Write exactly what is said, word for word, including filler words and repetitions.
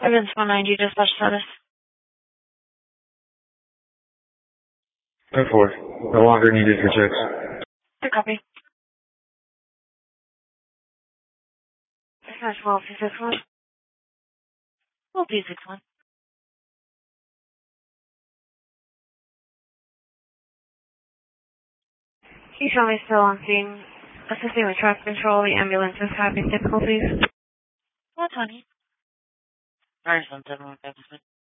Evans one ninety, dispatch status. ten four. No longer needed for checks. Good copy. Dispatch twelve two six one. twelve two six one. Can you show me still on scene? Assisting with traffic control, the ambulance is having difficulties. one twenty. Nine seven seven one five.